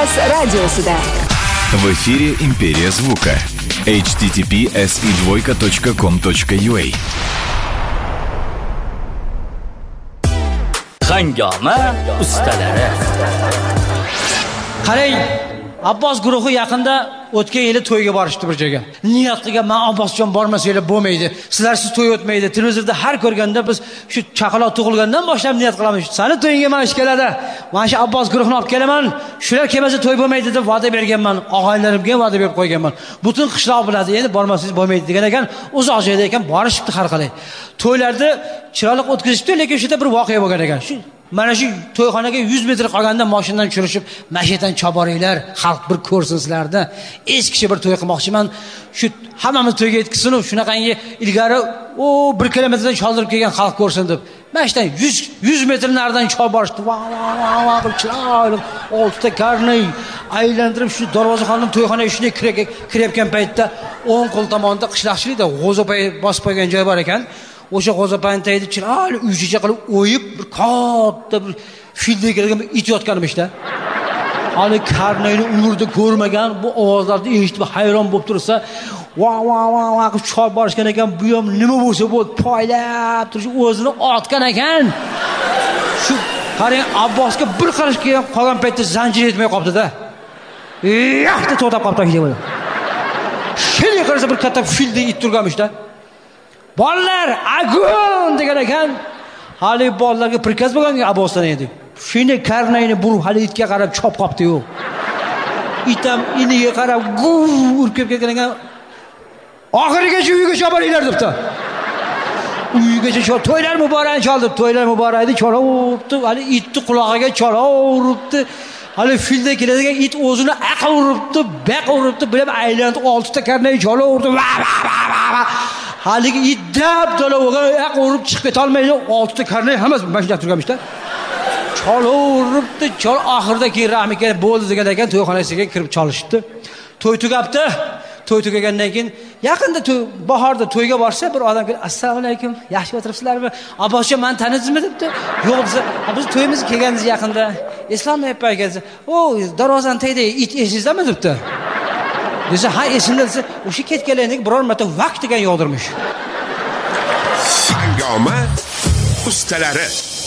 Jazz radiosida. В эфире «Империя звука». https://e2.com.ua Hangoma ustalari. Qarang, Abbos guruhi yaqinda o'tgan yili to'yga borishdi bir joyga. Niyat qilgan, "Men Abbosjon bormasanglar bo'lmaydi. Sizlarsiz to'y o'tmaydi. Televizorda har ko'rganda biz shu chaqaloq tug'ilgandan boshlab niyat qilamiz. Sani to'yingga men ish keladi. Men shu Abbos guruhini olib kelaman. Shular kelmasa to'y bo'lmaydi deb va'da berganman. Og'aylarimga va'da berib qo'yganman. Butun qishloq biladi, endi bormasangiz bo'lmaydi degan ekan. Uzoq joyda ekan, borishibdi har qalay. To'ylarda chiroyli o'tkazishdi, lekin shu yerda bir voqea bo'lgan ekan. Mana shu to'yxonaga 100 metr qolganda mashinadan tushirishib, mashinadan choboringlar, xalq bir ko'rsin sizlarda. Eskicha bir to'y qilmoqchiman. Shu hammamiz to'yga yetkizsin, shunaqangi ilgari 1 kilometrdan choldirib kelgan xalq ko'rsin deb. Mashinadan 100 metr naridan choborishdi. Va chiroyli 6 ta karnay aylantirib shu darvozaxonning to'yxonaga shunday kirayotgan paytda o'ng qo'l tomonda qishloqchilikda g'o'zapay bosib qo'ygan joy bor ekan. O'sha g'o'zapayni chiroyli uychicha qilib o'yib bir katta bir fildek kelgan it yotganmishda. Hali karnayni umrida ko'rmagan bu ovozlarni eshitib hayron bo'lib tursa, va qilib chop borishgan ekan. Bu ham nima bo'lsa bo'ldi, poylab turish o'zini otgan ekan. Shu qarang, Abbosga bir qarash qolgan paytda zanjir yetmay qolibdi-da. Yaxta to'xtab qolibdi deydi. Shunday qarasa bir katta fildek it turganmishda. Bolalar, agun degan ekan. Hali bolalarga prikaz bo'lgan Abbosdan edi. Shunday karnayni burib hali itga qarab chop qopdi-yu. Itam iniga qarab urib ketgan ekan. Oxirigacha uyga choboringlar debdi. Uygacha to'ylar muborak choldi, to'ylar muborak edi, chola uribdi. Hali itni qulog'iga chola uribdi. Hali filda keladigan it o'zini aq uribdi, baq uribdi, bilib aylanib 6 ta karnay chola urdi. Haligi it dab-dala aq urib chiqib keta olmaydi. 6 ta karnay hammasi mashinada turganmishda. Chola uribdi, chol oxirida keyin rahmi kelib bo'ldi degan ekan, to'yxonasiga kirib cholishibdi. To'y tugabdi. To'y tugagandan keyin yaqinda bahorda to'yga borsa bir odam kelib, "Assalomu alaykum, yaxshi o'tiribsizlarmi? Abbosjon, meni tanidingizmi?" debdi. "Yo'q, biz to'yimiz kelganmiz yaqinda. Islom aka kelsa, "O, darvozani tagida it esingizdami?" debdi. Desa, "Ha, esimda" desa, o'sha ketganlarning biror marta vaqt degan yog'dirmish. Hangoma ustalari.